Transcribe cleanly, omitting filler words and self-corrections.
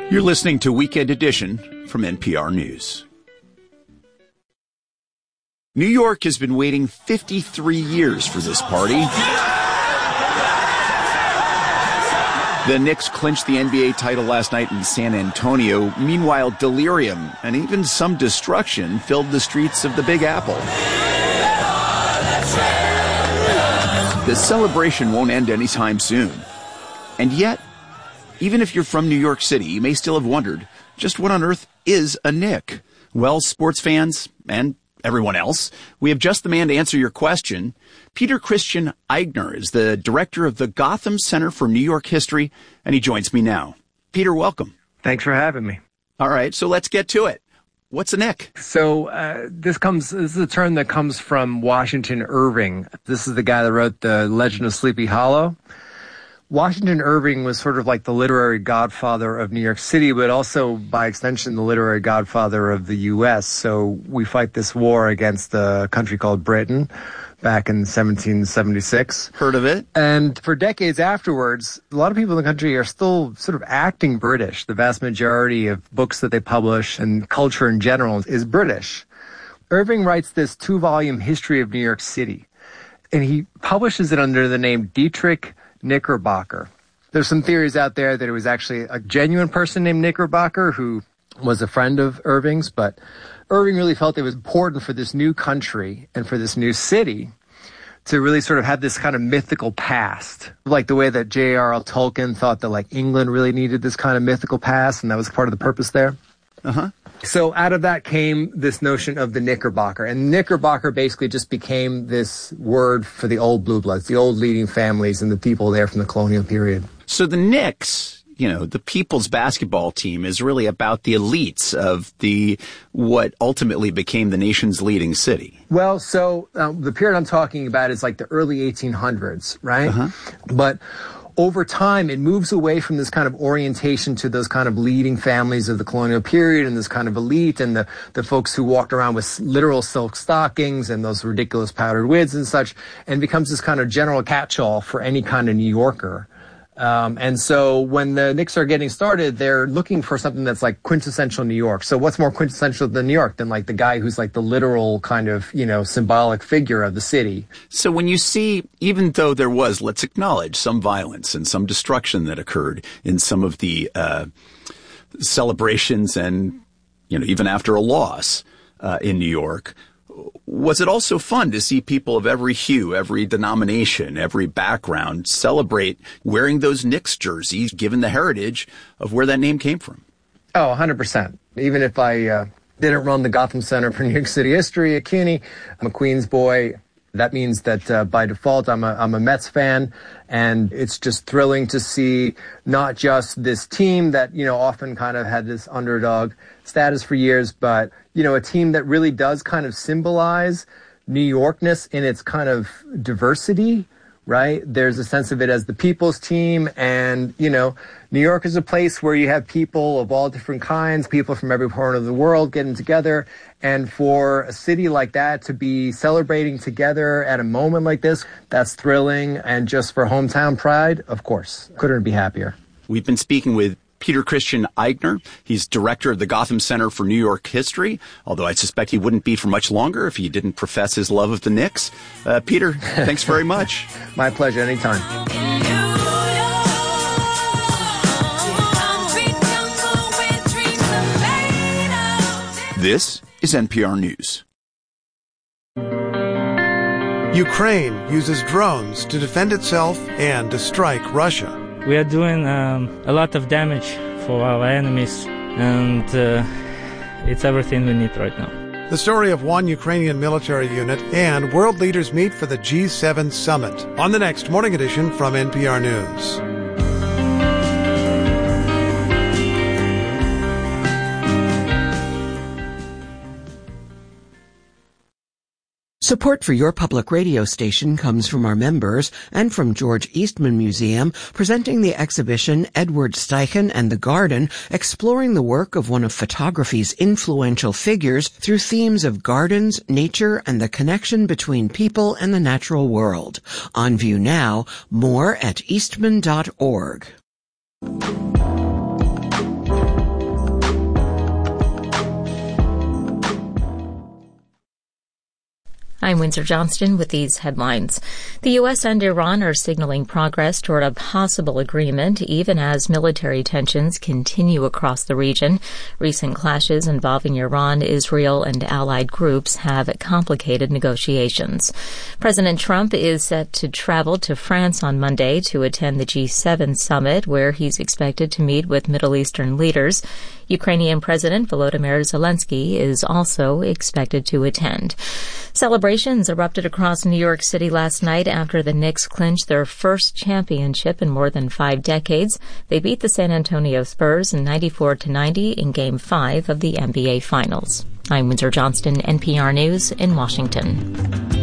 You're listening to Weekend Edition from NPR News. New York has been waiting 53 years for this party. The Knicks clinched the NBA title last night in San Antonio. Meanwhile, delirium and even some destruction filled the streets of the Big Apple. The celebration won't end anytime soon. And yet, even if you're from New York City, you may still have wondered, just what on earth is a Knick? Well, sports fans and everyone else, we have just the man to answer your question. Peter Christian Eigner is the director of the Gotham Center for New York History, and he joins me now. Peter, welcome. Thanks for having me. All right, so let's get to it. What's a Knick? So this is a term that comes from Washington Irving. This is the guy that wrote The Legend of Sleepy Hollow. Washington Irving was sort of like the literary godfather of New York City, but also, by extension, the literary godfather of the U.S. So we fight this war against a country called Britain back in 1776. Heard of it? And for decades afterwards, a lot of people in the country are still sort of acting British. The vast majority of books that they publish and culture in general is British. Irving writes this 2-volume history of New York City, and he publishes it under the name Dietrich Knickerbocker. There's some theories out there that it was actually a genuine person named Knickerbocker who was a friend of Irving's, but Irving really felt it was important for this new country and for this new city to really sort of have this kind of mythical past, like the way that J.R.R. Tolkien thought that like England really needed this kind of mythical past, and that was part of the purpose there. Uh-huh. So out of that came this notion of the Knickerbocker. And Knickerbocker basically just became this word for the old blue bloods, the old leading families and the people there from the colonial period. So the Knicks, the people's basketball team is really about the elites of what ultimately became the nation's leading city. Well, so the period I'm talking about is like the early 1800s, right? Uh-huh. But over time, it moves away from this kind of orientation to those kind of leading families of the colonial period and this kind of elite and the folks who walked around with literal silk stockings and those ridiculous powdered wigs and such, and becomes this kind of general catch-all for any kind of New Yorker. And so when the Knicks are getting started, they're looking for something that's like quintessential New York. So what's more quintessential than New York than like the guy who's like the literal kind of, symbolic figure of the city? So when you see, even though there was, let's acknowledge, some violence and some destruction that occurred in some of the celebrations and, even after a loss in New York, was it also fun to see people of every hue, every denomination, every background celebrate wearing those Knicks jerseys, given the heritage of where that name came from? Oh, 100%. Even if I didn't run the Gotham Center for New York City History at CUNY, I'm a Queens boy. That means that by default, I'm a Mets fan, and it's just thrilling to see not just this team that, often kind of had this underdog status for years, but, a team that really does kind of symbolize New Yorkness in its kind of diversity, right? There's a sense of it as the people's team, and, New York is a place where you have people of all different kinds, people from every part of the world getting together. And for a city like that to be celebrating together at a moment like this, that's thrilling. And just for hometown pride, of course, couldn't be happier. We've been speaking with Peter Christian Eigner. He's director of the Gotham Center for New York History, although I suspect he wouldn't be for much longer if he didn't profess his love of the Knicks. Peter, thanks very much. My pleasure. Anytime. This is NPR News. Ukraine uses drones to defend itself and to strike Russia. We are doing a lot of damage for our enemies, and it's everything we need right now. The story of one Ukrainian military unit, and world leaders meet for the G7 summit on the next Morning Edition from NPR News. Support for your public radio station comes from our members and from George Eastman Museum, presenting the exhibition Edward Steichen and the Garden, exploring the work of one of photography's influential figures through themes of gardens, nature, and the connection between people and the natural world. On view now, more at eastman.org. I'm Windsor Johnston with these headlines. The U.S. and Iran are signaling progress toward a possible agreement, even as military tensions continue across the region. Recent clashes involving Iran, Israel, and allied groups have complicated negotiations. President Trump is set to travel to France on Monday to attend the G7 summit, where he's expected to meet with Middle Eastern leaders. Ukrainian President Volodymyr Zelensky is also expected to attend. Celebrations erupted across New York City last night after the Knicks clinched their first championship in more than 5 decades. They beat the San Antonio Spurs 94-90 in Game 5 of the NBA Finals. I'm Windsor Johnston, NPR News in Washington.